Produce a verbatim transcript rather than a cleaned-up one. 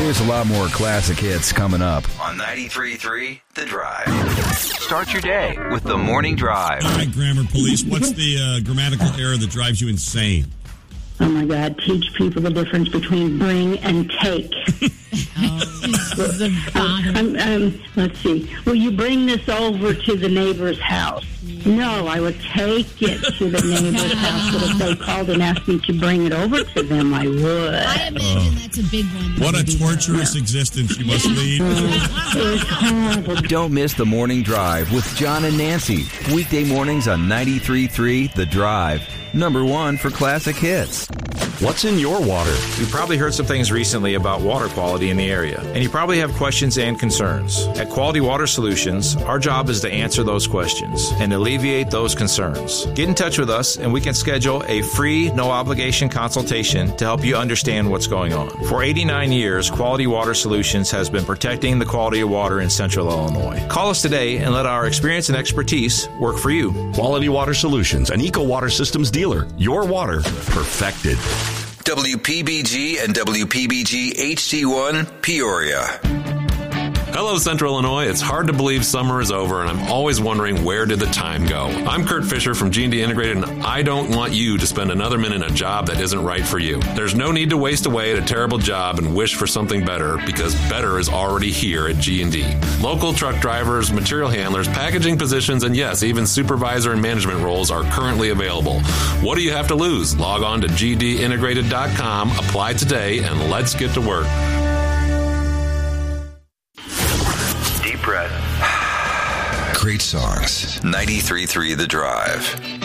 There's a lot more classic hits coming up on ninety-three point three The Drive. Start your day with the Morning Drive. All right, Grammar Police, what's the uh, grammatical error that drives you insane? Oh, my God. Teach people the difference between bring and take. the um, um, um, let's see. Will you bring this over to the neighbor's house? No, I would take it to the neighbor's house. But if they called and asked me to bring it over to them, I would. I imagine that's a big one. What a torturous existence you must lead. It's horrible. Don't miss the Morning Drive with John and Nancy. Weekday mornings on ninety-three point three The Drive. Number one for classic hits. What's in your water? You probably heard some things recently about water quality in the area, and you probably have questions and concerns. At Quality Water Solutions, our job is to answer those questions and alleviate those concerns. Get in touch with us, and we can schedule a free, no-obligation consultation to help you understand what's going on. For eighty-nine years, Quality Water Solutions has been protecting the quality of water in Central Illinois. Call us today and let our experience and expertise work for you. Quality Water Solutions, an Eco Water Systems dealer. Your water perfected. W P B G and W P B G H D one Peoria. Hello, Central Illinois. It's hard to believe summer is over, and I'm always wondering, where did the time go? I'm Kurt Fisher from G and D Integrated, and I don't want you to spend another minute in a job that isn't right for you. There's no need to waste away at a terrible job and wish for something better, because better is already here at G and D. Local truck drivers, material handlers, packaging positions, and yes, even supervisor and management roles are currently available. What do you have to lose? Log on to G D integrated dot com, apply today, and let's get to work. Deep breath. Great songs. ninety-three point three The Drive.